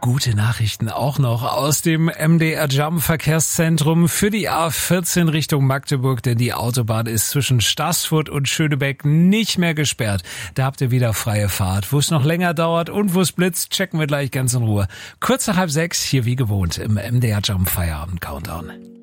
gute Nachrichten auch noch aus dem MDR Jump Verkehrszentrum für die A14 Richtung Magdeburg, denn die Autobahn ist zwischen Staßfurt und Schönebeck nicht mehr gesperrt. Da habt ihr wieder freie Fahrt. Wo es noch länger dauert und wo es blitzt, checken wir gleich ganz in Ruhe. Kurz nach 5:30, hier wie gewohnt im MDR Jump Feierabend Countdown.